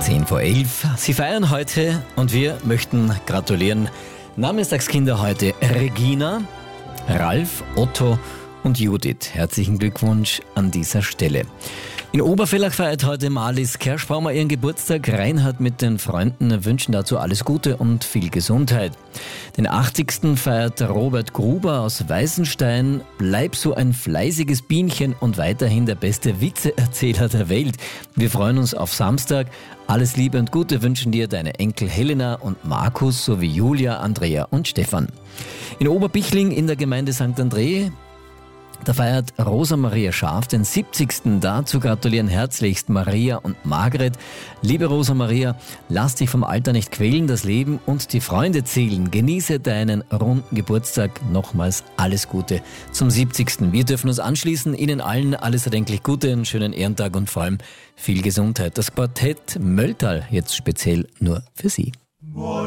10:10. Sie feiern heute und wir möchten gratulieren. Namenstagskinder heute Regina, Ralf, Otto und Judith. Herzlichen Glückwunsch an dieser Stelle. In Obervillach feiert heute Marlies Kerschbaumer ihren Geburtstag. Reinhard mit den Freunden wünschen dazu alles Gute und viel Gesundheit. Den 80. feiert Robert Gruber aus Weißenstein. Bleib so ein fleißiges Bienchen und weiterhin der beste Witzeerzähler der Welt. Wir freuen uns auf Samstag. Alles Liebe und Gute wünschen dir deine Enkel Helena und Markus sowie Julia, Andrea und Stefan. In Oberbichling in der Gemeinde St. André, da feiert Rosa Maria Scharf den 70. Dazu gratulieren herzlichst Maria und Margret. Liebe Rosa Maria, lass dich vom Alter nicht quälen, das Leben und die Freunde zählen. Genieße deinen runden Geburtstag. Nochmals alles Gute zum 70. Wir dürfen uns anschließen. Ihnen allen alles erdenklich Gute, einen schönen Ehrentag und vor allem viel Gesundheit. Das Quartett Mölltal jetzt speziell nur für Sie.